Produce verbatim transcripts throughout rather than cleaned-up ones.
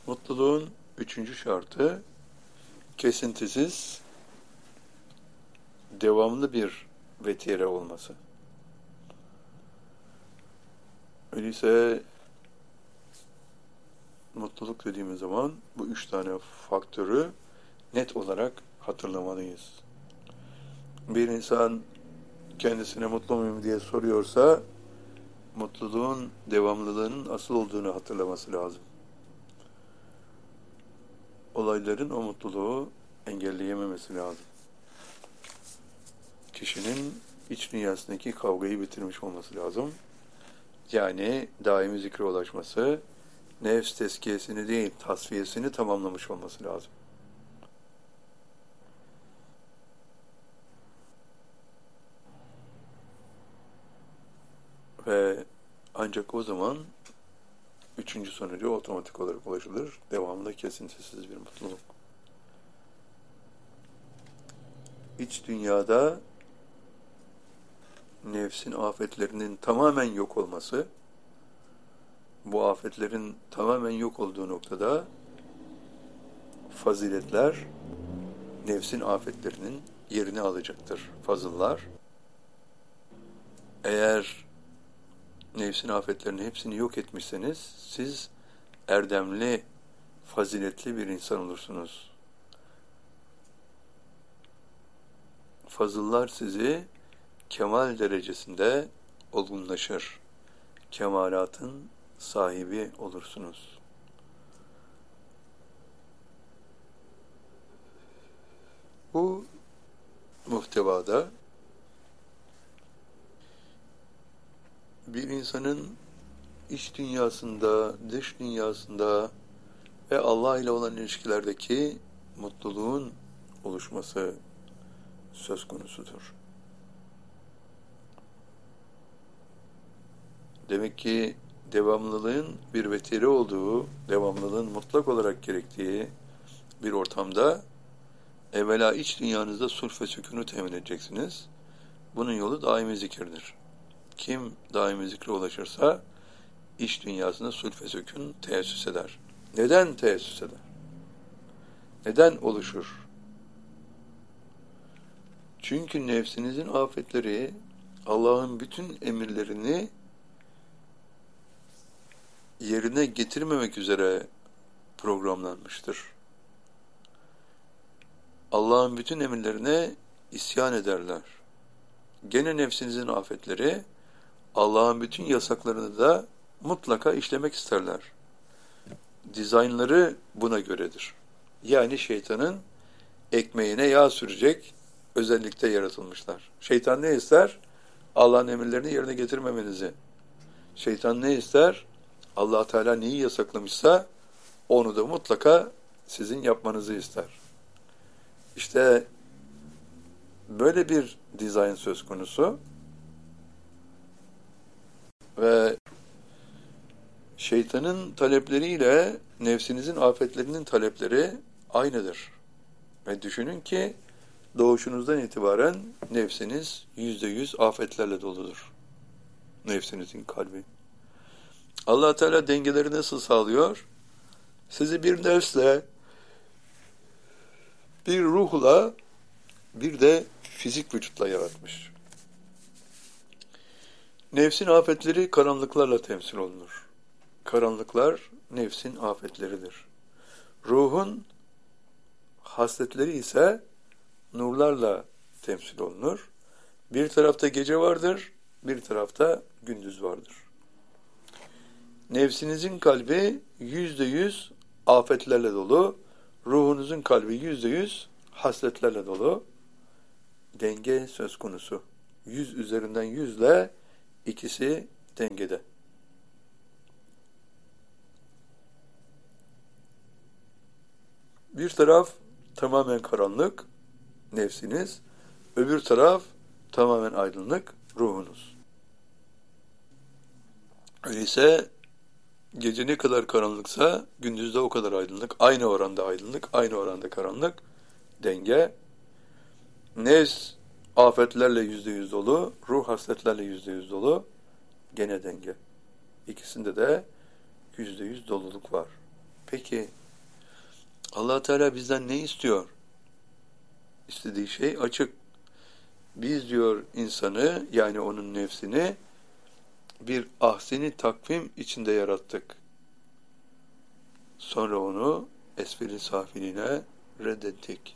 Mutluluğun üçüncü şartı, kesintisiz, devamlı bir vetire olması. Öyleyse mutluluk dediğimiz zaman bu üç tane faktörü net olarak hatırlamalıyız. Bir insan kendisine mutlu muyum diye soruyorsa, mutluluğun devamlılığının asıl olduğunu hatırlaması lazım. Olayların o mutluluğu engelleyememesi lazım. Kişinin iç dünyasındaki kavgayı bitirmiş olması lazım. Yani daimi zikre ulaşması, nefs tezkiyesini değil, tasfiyesini tamamlamış olması lazım. Ve ancak o zaman üçüncü sonucu otomatik olarak ulaşılır. Devamlı kesintisiz bir mutluluk. İç dünyada nefsin afetlerinin tamamen yok olması, bu afetlerin tamamen yok olduğu noktada faziletler nefsin afetlerinin yerini alacaktır. Fazıllar. Eğer nefsin afetlerinin hepsini yok etmişseniz, siz erdemli, faziletli bir insan olursunuz. Fazıllar sizi kemal derecesinde olgunlaşır. Kemalatın sahibi olursunuz. Bu muhtevada bir insanın iç dünyasında, dış dünyasında ve Allah ile olan ilişkilerdeki mutluluğun oluşması söz konusudur. Demek ki devamlılığın bir vetiri olduğu, devamlılığın mutlak olarak gerektiği bir ortamda evvela iç dünyanızda sulh ve sükûnu temin edeceksiniz. Bunun yolu daimi zikirdir. Kim daimi zikre ulaşırsa iç dünyasında sulh ve sükûn teessüs eder. Neden teessüs eder? Neden oluşur? Çünkü nefsinizin afetleri Allah'ın bütün emirlerini yerine getirmemek üzere programlanmıştır. Allah'ın bütün emirlerine isyan ederler. Gene nefsinizin afetleri Allah'ın bütün yasaklarını da mutlaka işlemek isterler. Dizaynları buna göredir. Yani şeytanın ekmeğine yağ sürecek özellikle yaratılmışlar. Şeytan ne ister? Allah'ın emirlerini yerine getirmemenizi. Şeytan ne ister? Allah Teala neyi yasaklamışsa onu da mutlaka sizin yapmanızı ister. İşte böyle bir dizayn söz konusu ve şeytanın talepleriyle nefsinizin afetlerinin talepleri aynıdır. Ve düşünün ki doğuşunuzdan itibaren nefsiniz yüzde yüz afetlerle doludur. Nefsinizin kalbi. Allah Teala dengeleri nasıl sağlıyor? Sizi bir nefsle, bir ruhla, bir de fizik vücutla yaratmış. Nefsin afetleri karanlıklarla temsil olunur. Karanlıklar nefsin afetleridir. Ruhun hasletleri ise nurlarla temsil olunur. Bir tarafta gece vardır, bir tarafta gündüz vardır. Nefsinizin kalbi yüzde yüz afetlerle dolu, ruhunuzun kalbi yüzde yüz hasletlerle dolu. Denge söz konusu. Yüz üzerinden yüzle ikisi dengede. Bir taraf tamamen karanlık, nefsiniz, öbür taraf tamamen aydınlık, ruhunuz. Öyleyse gece ne kadar karanlıksa gündüzde o kadar aydınlık, aynı oranda aydınlık, aynı oranda karanlık, denge. Nefs afetlerle yüzde yüz dolu, ruh hasletlerle yüzde yüz dolu, gene denge. İkisinde de yüzde yüz doluluk var. Peki Allah Teala bizden ne istiyor? İstediği şey açık. Biz diyor insanı, yani onun nefsini bir ahseni takvim içinde yarattık. Sonra onu esfel-i safiline reddettik.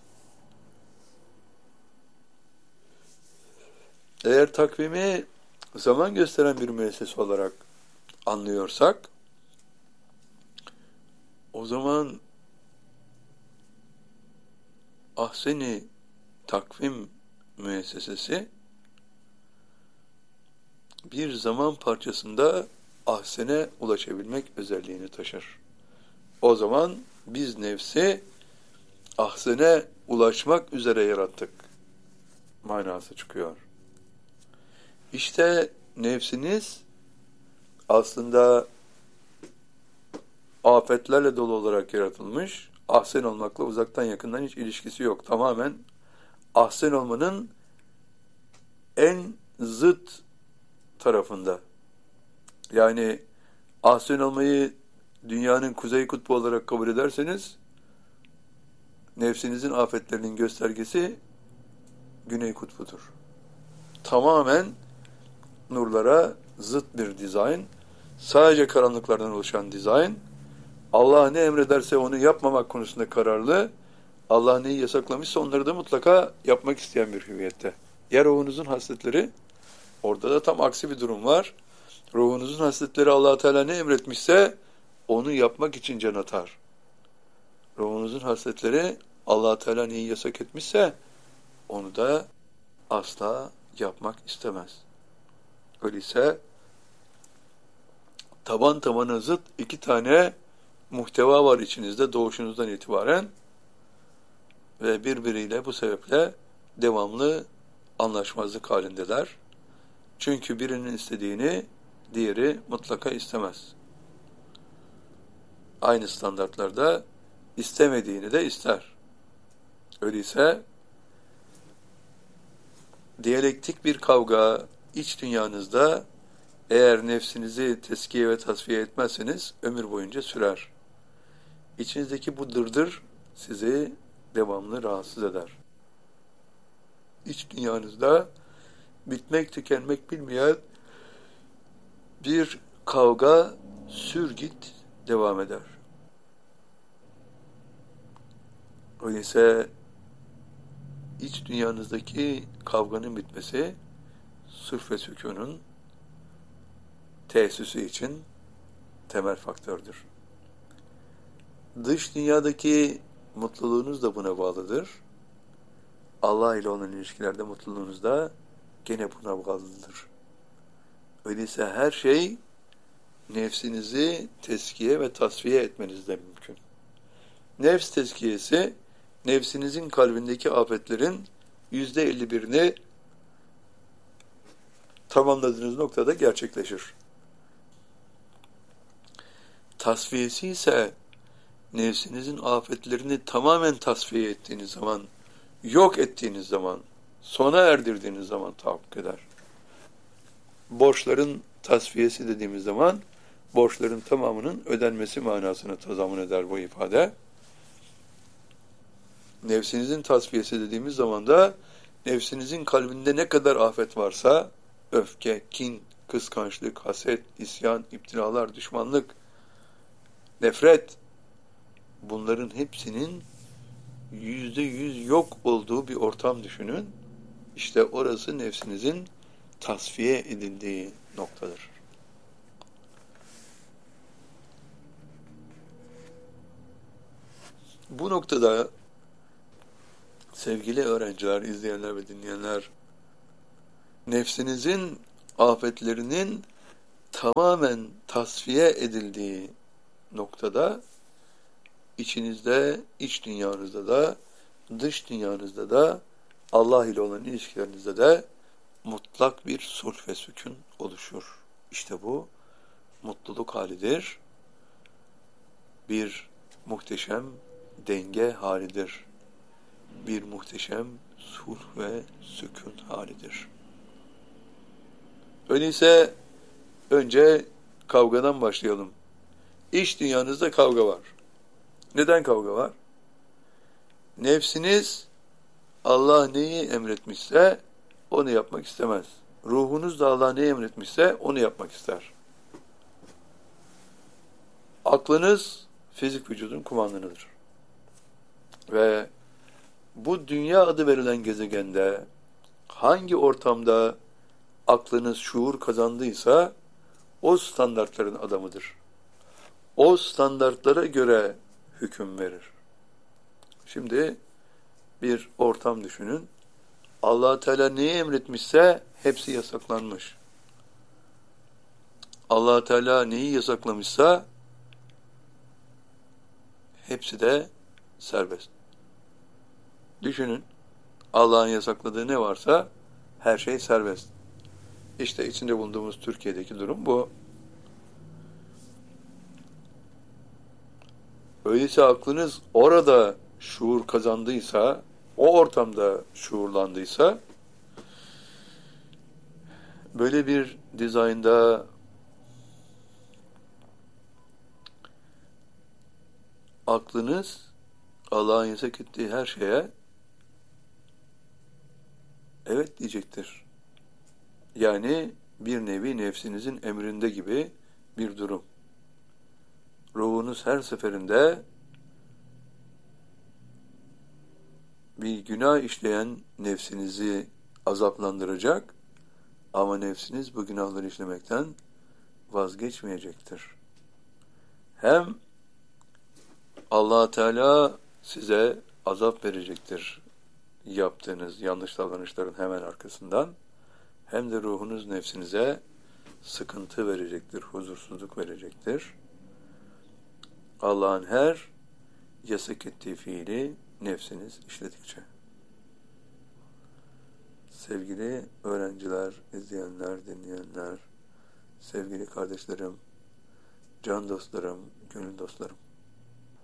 Eğer takvimi zaman gösteren bir müessese olarak anlıyorsak, o zaman ahseni takvim müessesesi bir zaman parçasında ahsene ulaşabilmek özelliğini taşır. O zaman biz nefsi ahsene ulaşmak üzere yarattık manası çıkıyor. İşte nefsiniz aslında afetlerle dolu olarak yaratılmış, ahsen olmakla uzaktan yakından hiç ilişkisi yok. Tamamen ahsen olmanın en zıt tarafında. Yani ahsen olmayı dünyanın kuzey kutbu olarak kabul ederseniz, nefsinizin afetlerinin göstergesi güney kutbudur. Tamamen nurlara zıt bir dizayn, sadece karanlıklardan oluşan dizayn, Allah ne emrederse onu yapmamak konusunda kararlı, Allah neyi yasaklamışsa onları da mutlaka yapmak isteyen bir hüviyette. Ya ruhunuzun hasletleri, orada da tam aksi bir durum var. Ruhunuzun hasletleri Allah Teala ne emretmişse onu yapmak için can atar. Ruhunuzun hasletleri Allah Teala neyi yasak etmişse onu da asla yapmak istemez. Öyleyse taban tabana zıt iki tane muhteva var içinizde doğuşunuzdan itibaren ve birbiriyle bu sebeple devamlı anlaşmazlık halindeler. Çünkü birinin istediğini diğeri mutlaka istemez. Aynı standartlarda istemediğini de ister. Öyleyse diyalektik bir kavga iç dünyanızda eğer nefsinizi teskiye ve tasfiye etmezseniz ömür boyunca sürer. İçinizdeki bu dırdır sizi devamlı rahatsız eder. İç dünyanızda bitmek tükenmek bilmeyen bir kavga sür git devam eder. Öyleyse iç dünyanızdaki kavganın bitmesi sırf ve sükûnun tesisi için temel faktördür. Dış dünyadaki mutluluğunuz da buna bağlıdır. Allah ile olan ilişkilerde mutluluğunuz da gene buna bağlıdır. Öyleyse her şey nefsinizi teskiye ve tasfiye etmenizde mümkün. Nefs teskiyesi, nefsinizin kalbindeki afetlerin yüzde elli birini tamamladığınız noktada gerçekleşir. Tasfiyesi ise nefsinizin afetlerini tamamen tasfiye ettiğiniz zaman, yok ettiğiniz zaman, sona erdirdiğiniz zaman tahakkuk eder. Borçların tasfiyesi dediğimiz zaman, borçların tamamının ödenmesi manasını tazammun eder bu ifade. Nefsinizin tasfiyesi dediğimiz zaman da, nefsinizin kalbinde ne kadar afet varsa, öfke, kin, kıskançlık, haset, isyan, iptiralar, düşmanlık, nefret, bunların hepsinin yüzde yüz yok olduğu bir ortam düşünün. İşte orası nefsinizin tasfiye edildiği noktadır. Bu noktada sevgili öğrenciler, izleyenler ve dinleyenler, nefsinizin afetlerinin tamamen tasfiye edildiği noktada içinizde, iç dünyanızda da, dış dünyanızda da, Allah ile olan ilişkilerinizde de mutlak bir sulh ve sükun oluşur. İşte bu mutluluk halidir. Bir muhteşem denge halidir. Bir muhteşem sulh ve sükun halidir. Öyleyse önce kavgadan başlayalım. İç dünyanızda kavga var. Neden kavga var? Nefsiniz Allah neyi emretmişse onu yapmak istemez. Ruhunuz da Allah neyi emretmişse onu yapmak ister. Aklınız fizik vücudun kumandanıdır. Ve bu dünya adı verilen gezegende hangi ortamda aklınız şuur kazandıysa o standartların adamıdır. O standartlara göre hüküm verir. Şimdi bir ortam düşünün. Allah Teala neyi emretmişse hepsi yasaklanmış. Allah Teala neyi yasaklamışsa hepsi de serbest. Düşünün. Allah'ın yasakladığı ne varsa her şey serbest. İşte içinde bulunduğumuz Türkiye'deki durum bu. Öyleyse aklınız orada şuur kazandıysa, o ortamda şuurlandıysa, böyle bir dizaynda aklınız Allah'ın yasak ettiği her şeye evet diyecektir. Yani bir nevi nefsinizin emrinde gibi bir durum. Ruhunuz her seferinde bir günah işleyen nefsinizi azaplandıracak ama nefsiniz bu günahları işlemekten vazgeçmeyecektir. Hem Allah Teala size azap verecektir yaptığınız yanlış davranışların hemen arkasından, hem de ruhunuz nefsinize sıkıntı verecektir, huzursuzluk verecektir. Allah'ın her yasak ettiği fiili nefsiniz işledikçe. Sevgili öğrenciler, izleyenler, dinleyenler, sevgili kardeşlerim, can dostlarım, gönül dostlarım.